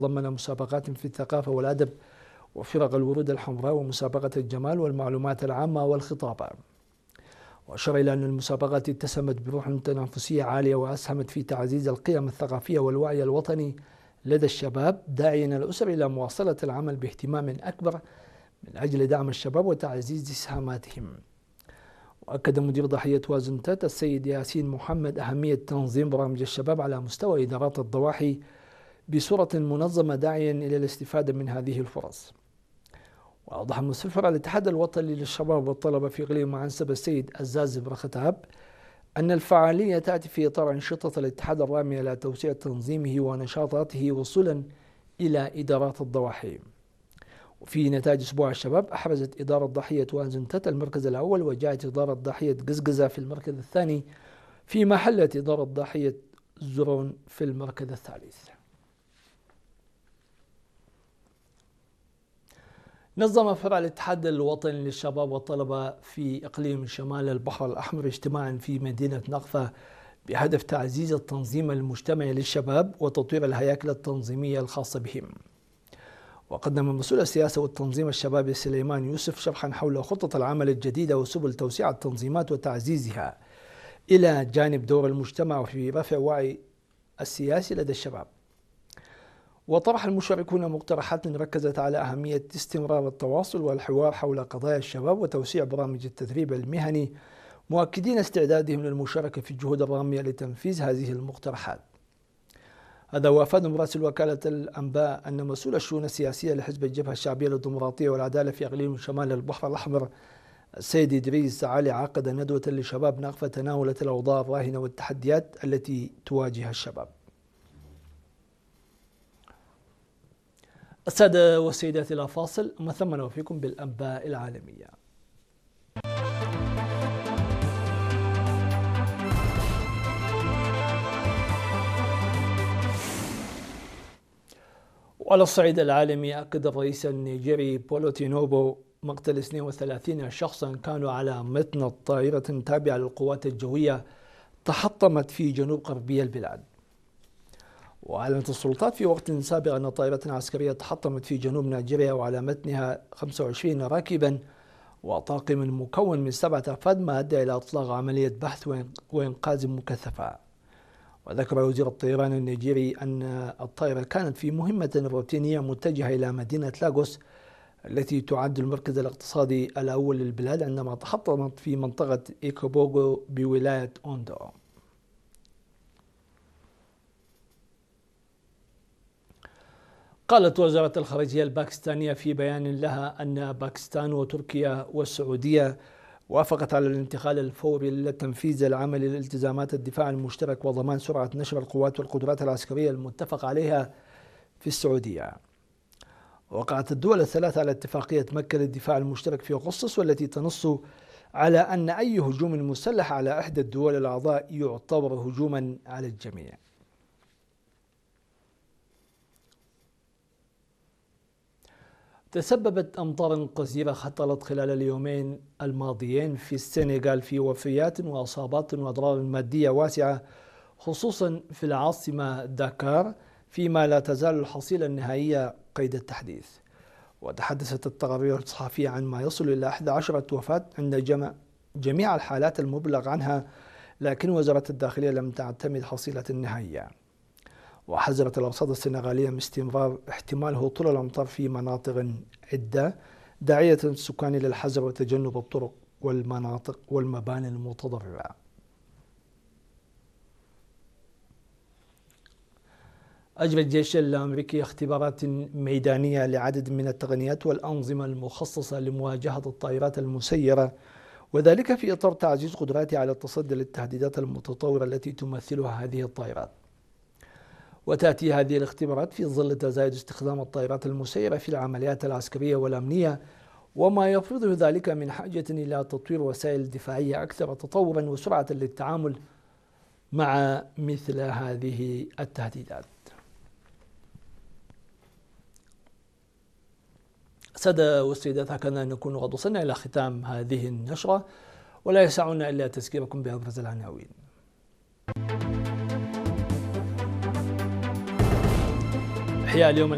ضمن مسابقات في الثقافة والأدب وفرق الورود الحمراء ومسابقة الجمال والمعلومات العامة والخطابة. وأشار إلى أن المسابقات اتسمت بروح تنافسية عالية وأسهمت في تعزيز القيم الثقافية والوعي الوطني لدى الشباب، داعيا الأسر إلى مواصلة العمل باهتمام أكبر من أجل دعم الشباب وتعزيز إسهاماتهم. وأكد مدير ضاحية وازنتت السيد ياسين محمد أهمية تنظيم برامج الشباب على مستوى إدارات الضواحي بصورة منظمة، داعيا إلى الاستفادة من هذه الفرص. وأوضح المستشار الاتحاد الوطني للشباب والطلبة في إقليم معنسب السيد عزاز برختاب أن الفعالية تأتي في إطار أنشطة الاتحاد الرامية إلى توسيع تنظيمه ونشاطاته وصولا إلى إدارات الضواحي. وفي نتائج أسبوع الشباب أحرزت إدارة ضاحية وازنتت المركز الأول، وجاءت إدارة ضاحية قزقزة في المركز الثاني، فيما حلت إدارة ضاحية زرون في المركز الثالث. نظم فرع الاتحاد الوطني للشباب والطلبة في إقليم شمال البحر الأحمر اجتماعا في مدينة نقفة بهدف تعزيز التنظيم المجتمعي للشباب وتطوير الهياكل التنظيمية الخاصة بهم. وقدم مسؤول السياسة والتنظيم الشبابي سليمان يوسف شرحا حول خطة العمل الجديدة وسبل توسيع التنظيمات وتعزيزها إلى جانب دور المجتمع في رفع وعي السياسي لدى الشباب. وطرح المشاركون مقترحات ركزت على أهمية استمرار التواصل والحوار حول قضايا الشباب وتوسيع برامج التدريب المهني، مؤكدين استعدادهم للمشاركة في الجهود الرامية لتنفيذ هذه المقترحات. هذا وافاد مراسل وكالة الأنباء أن مسؤول الشؤون السياسية لحزب الجبهة الشعبية للديمقراطية والعدالة في إقليم شمال البحر الأحمر السيد إدريس علي عقد ندوة لشباب نقفة تناولت الأوضاع الراهنة والتحديات التي تواجه الشباب. السادة والسيدات إلى فاصل، ثم ثمنا وفيكم بالأنباء العالمية. وعلى الصعيد العالمي، أكد الرئيس النيجيري بولو تينوبو مقتل 32 شخصا كانوا على متن طائرة تابعة للقوات الجوية تحطمت في جنوب غربي البلاد. وأعلنت السلطات في وقت سابق أن طائرة عسكرية تحطمت في جنوب نيجيريا وعلى متنها 25 راكبا وطاقم مكون من 7 أفراد، ما أدى إلى إطلاق عملية بحث وإنقاذ مكثفة. وذكر وزير الطيران النيجيري أن الطائرة كانت في مهمة روتينية متجهة إلى مدينة لاغوس التي تعد المركز الاقتصادي الأول للبلاد، عندما تحطمت في منطقة إيكوبوغو بولاية أوندو. قالت وزارة الخارجية الباكستانية في بيان لها أن باكستان وتركيا والسعودية وافقت على الانتقال الفوري لتنفيذ العمل لالتزامات الدفاع المشترك وضمان سرعة نشر القوات والقدرات العسكرية المتفق عليها في السعودية. وقعت الدول الثلاث على اتفاقية مكة للدفاع المشترك في أغسطس، والتي تنص على أن أي هجوم مسلح على إحدى الدول الأعضاء يعتبر هجوما على الجميع. تسببت أمطار غزيرة هطلت خلال اليومين الماضيين في السنغال في وفيات وإصابات وأضرار مادية واسعة، خصوصا في العاصمة داكار، فيما لا تزال الحصيلة النهائية قيد التحديث. وتحدثت التقارير الصحفية عن ما يصل إلى 11 وفاة عند جميع الحالات المبلغ عنها، لكن وزارة الداخلية لم تعتمد حصيلة النهائية. وحذرت الأرصاد السنغالية من استمرار احتمال هطول الأمطار في مناطق عدة، داعية السكان للحذر وتجنب الطرق والمناطق والمباني المتضررة. أجرى الجيش الأمريكي اختبارات ميدانية لعدد من التقنيات والأنظمة المخصصة لمواجهة الطائرات المسيرة، وذلك في إطار تعزيز قدراتها على التصدي للتهديدات المتطورة التي تمثلها هذه الطائرات. وتأتي هذه الاختبارات في ظل تزايد استخدام الطائرات المسيرة في العمليات العسكرية والأمنية، وما يفرضه ذلك من حاجة إلى تطوير وسائل دفاعية أكثر تطورا وسرعة للتعامل مع مثل هذه التهديدات. سادة والسيدات، هكذا نكون قد وصلنا إلى ختام هذه النشرة، ولا يسعنا إلا تذكيركم بأبرز العناوين. إحياء اليوم